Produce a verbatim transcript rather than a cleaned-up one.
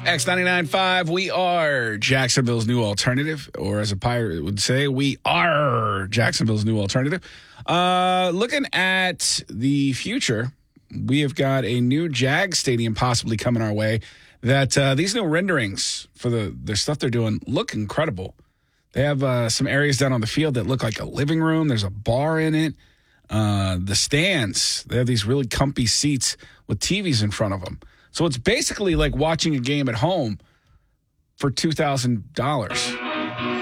X ninety-nine point five, we are Jacksonville's new alternative, or as a pirate would say, we are Jacksonville's new alternative. Uh, looking at the future, we have got a new Jag Stadium possibly coming our way that uh, these new renderings for the, the stuff they're doing look incredible. They have uh, some areas down on the field that look like a living room. There's a bar in it. Uh, the stands, they have these really comfy seats with T Vs in front of them. So it's basically like watching a game at home for two thousand dollars.